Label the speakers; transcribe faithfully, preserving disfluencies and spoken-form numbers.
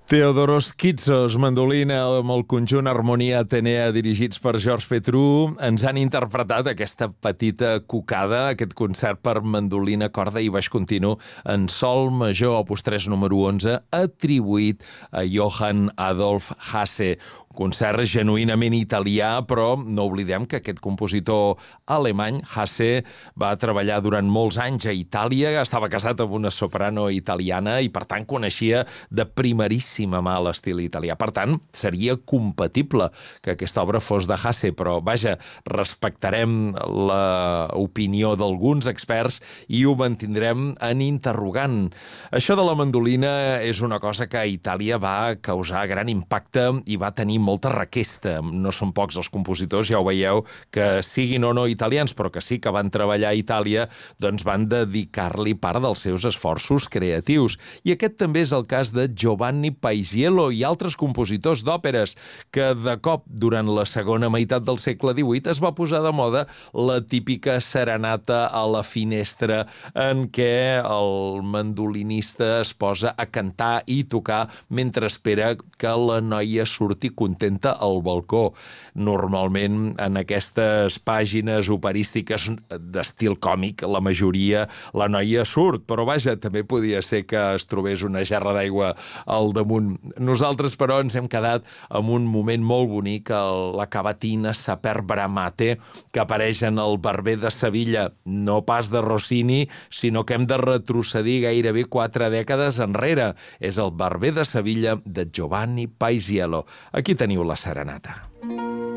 Speaker 1: Theodoros Kitsos, mandolina amb el conjunt Harmonia Atenea dirigits per George Petru, ens han interpretat aquesta petita cucada, aquest concert per mandolina, corda i baix continu en sol major, opus tres número onze, atribuït a Johann Adolf Hasse. Un concert genuïnament italià, però no oblidem que aquest compositor alemany, Hasse, va treballar durant molts anys a Itàlia, estava casat amb una soprano italiana i, per tant, coneixia de primeríssima mà l'estil italià. Per tant, seria compatible que aquesta obra fos de Hasse, però, vaja, respectarem l'opinió d'alguns experts i ho mantindrem en interrogant. Això de la mandolina és una cosa que a Itàlia va causar gran impacte i va tenir molta requesta. No són pocs els compositors, ja ho veieu, que siguin o no italians, però que sí que van treballar a Itàlia, doncs van dedicar-li part dels seus esforços creatius. I aquest també és el cas de Giovanni Paisiello i altres compositors d'òperes, que de cop, durant la segona meitat del segle divuit, es va posar de moda la típica serenata a la finestra en què el mandolinista es posa a cantar i tocar mentre espera que la noia surti contenta al balcó. Normalment, en aquestes pàgines operístiques d'estil còmic, la majoria, la noia surt, però vaja, també podia ser que es trobés una gerra d'aigua al damunt. Nosaltres, però, ens hem quedat amb un moment molt bonic, la cavatina Saper Bramate, que apareix en el Barber de Sevilla, no pas de Rossini, sinó que hem de retrocedir gairebé quatre dècades enrere. És el Barber de Sevilla de Giovanni Paisiello. Aquí teniu la serenata.